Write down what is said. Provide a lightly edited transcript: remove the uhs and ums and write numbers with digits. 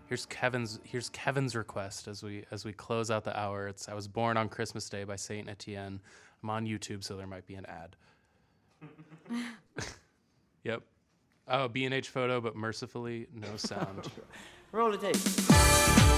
Here's Kevin's request as we close out the hour. It's I Was Born on Christmas Day by Saint Etienne. I'm on YouTube, so there might be an ad. Yep. Oh, B&H photo, but mercifully no sound. Roll the tape.